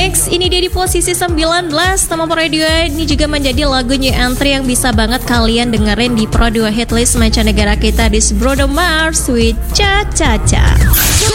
Next, ini dia di posisi 19 Tema Pro 2. Ini juga menjadi lagu new entry yang bisa banget kalian dengerin di Pro 2 Hitlist mancanegara kita, di Bruno Mars with Cha Cha Cha.